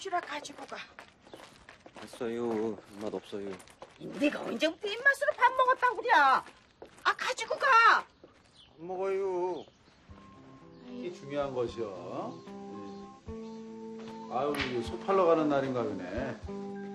주라 가지고 가. 됐어요. 입맛 없어요. 네가 언제부터 입맛으로 밥 먹었다고 그래? 가지고 가. 안 먹어요. 이게 중요한 것이요. 아유, 소 팔러 가는 날인가 보네.